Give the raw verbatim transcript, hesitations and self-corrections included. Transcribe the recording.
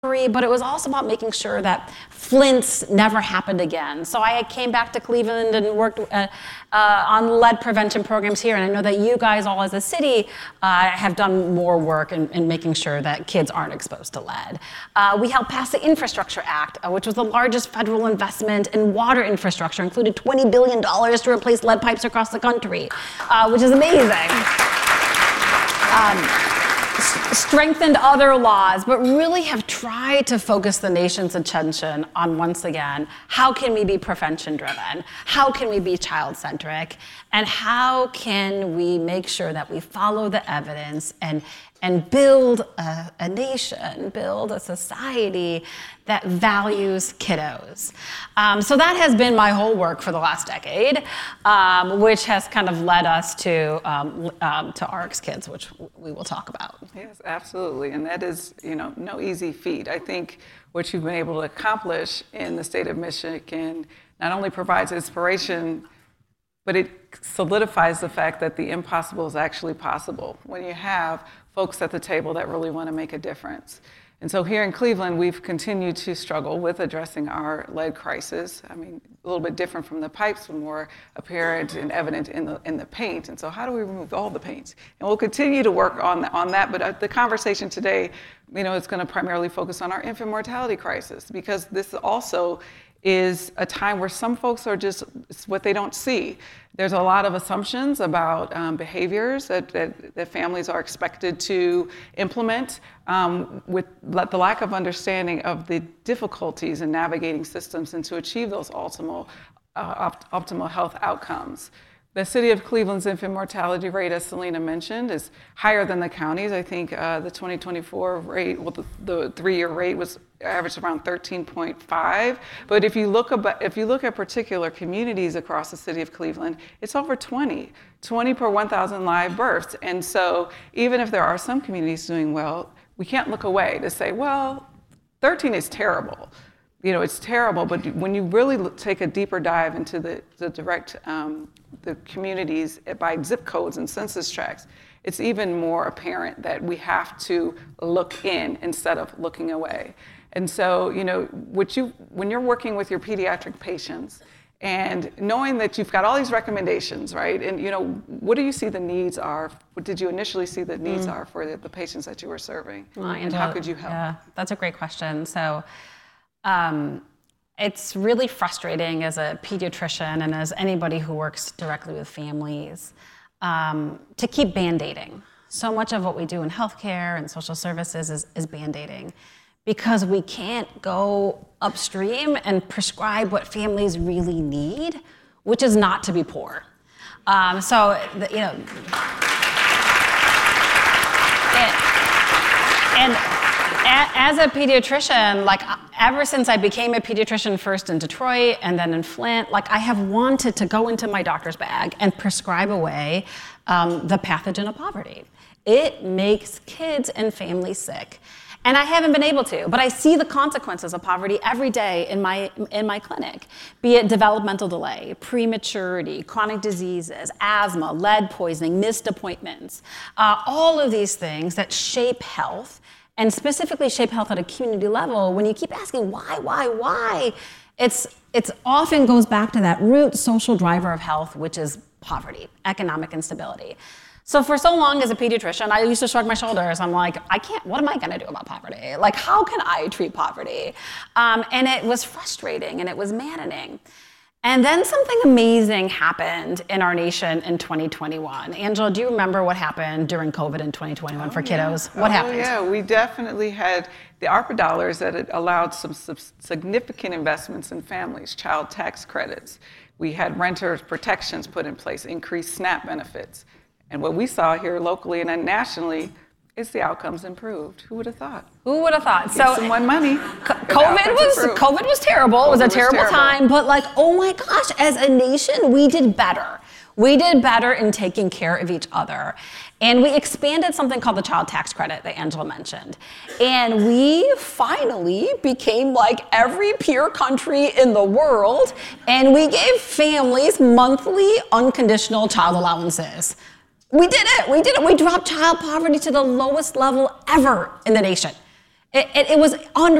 but it was also about making sure that Flint's never happened again. So I came back to Cleveland and worked uh, uh, on lead prevention programs here, and I know that you guys all as a city uh, have done more work in, in making sure that kids aren't exposed to lead. Uh, we helped pass the Infrastructure Act, uh, which was the largest federal investment in water infrastructure, included twenty billion dollars to replace lead pipes across the country, uh, which is amazing. Um, strengthened other laws, but really have tried to focus the nation's attention on, once again, how can we be prevention-driven? How can we be child-centric? And how can we make sure that we follow the evidence and, and build a, a nation, build a society that values kiddos? Um, so that has been my whole work for the last decade, um, which has kind of led us to um, um, to R X Kids, which we will talk about. Yes, absolutely, and that is, you know, no easy feat. I think what you've been able to accomplish in the state of Michigan not only provides inspiration, but it solidifies the fact that the impossible is actually possible when you have folks at the table that really want to make a difference. And so here in Cleveland, we've continued to struggle with addressing our lead crisis. I mean, a little bit different from the pipes, but more apparent and evident in the in the paint. And so how do we remove all the paint? And we'll continue to work on, on that, but the conversation today, you know, is going to primarily focus on our infant mortality crisis, because this also is a time where some folks are just, it's what they don't see. There's a lot of assumptions about um, behaviors that, that, that families are expected to implement um, with the lack of understanding of the difficulties in navigating systems and to achieve those optimal, uh, opt- optimal health outcomes. The city of Cleveland's infant mortality rate, as Selena mentioned, is higher than the counties. I think uh, the twenty twenty-four rate, well, the, the three-year rate was averaged around thirteen point five. But if you look about, if you look at particular communities across the city of Cleveland, it's over twenty, twenty per one thousand live births. And so even if there are some communities doing well, we can't look away to say, well, thirteen is terrible. You know, it's terrible, but when you really look, take a deeper dive into the, the direct, um, the communities by zip codes and census tracts, it's even more apparent that we have to look in instead of looking away. And so, you know, what you, when you're working with your pediatric patients and knowing that you've got all these recommendations, right? And, you know, what do you see the needs are? What did you initially see the needs mm. are for the, the patients that you were serving? Well, and Angela, how could you help? Yeah, that's a great question. So, Um, it's really frustrating as a pediatrician and as anybody who works directly with families um, to keep band-aiding. So much of what we do in healthcare and social services is, is band-aiding because we can't go upstream and prescribe what families really need, which is not to be poor. Um, so, the, you know, it, and as a pediatrician, like ever since I became a pediatrician first in Detroit and then in Flint, like I have wanted to go into my doctor's bag and prescribe away um, the pathogen of poverty. It makes kids and families sick. And I haven't been able to, but I see the consequences of poverty every day in my in my clinic, be it developmental delay, prematurity, chronic diseases, asthma, lead poisoning, missed appointments, uh, all of these things that shape health and specifically shape health at a community level. When you keep asking why, why, why, it's it's often goes back to that root social driver of health, which is poverty, economic instability. So for so long as a pediatrician, I used to shrug my shoulders. I'm like, I can't, what am I gonna do about poverty? Like, how can I treat poverty? Um, and it was frustrating and it was maddening. And then something amazing happened in our nation in twenty twenty-one. Angela, do you remember what happened during COVID in twenty twenty-one oh, for kiddos? Yeah. What oh, happened? Yeah, we definitely had the ARPA dollars that it allowed some significant investments in families, child tax credits. We had renters protections put in place, increased SNAP benefits. And what we saw here locally and then nationally is the outcomes improved. Who would have thought? Who would have thought? Give so someone money. COVID was improved. COVID was terrible. COVID it was a terrible, was terrible time. But like, oh my gosh, as a nation, we did better. We did better in taking care of each other. And we expanded something called the child tax credit that Angela mentioned. And we finally became like every peer country in the world. And we gave families monthly unconditional child allowances. We did it, we did it. We dropped child poverty to the lowest level ever in the nation. It, it, it was unreal.